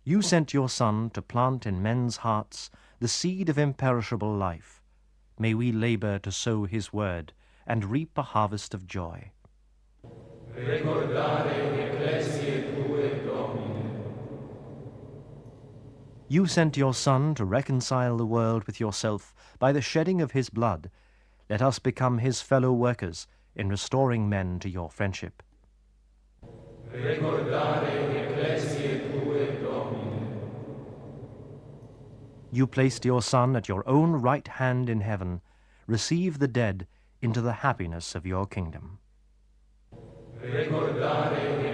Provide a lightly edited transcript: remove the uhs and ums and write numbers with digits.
You sent your Son to plant in men's hearts the seed of imperishable life. May we labor to sow his word and reap a harvest of joy. You sent your Son to reconcile the world with yourself by the shedding of his blood. Let us become his fellow workers in restoring men to your friendship. You placed your Son at your own right hand in heaven. Receive the dead into the happiness of your kingdom. Recordare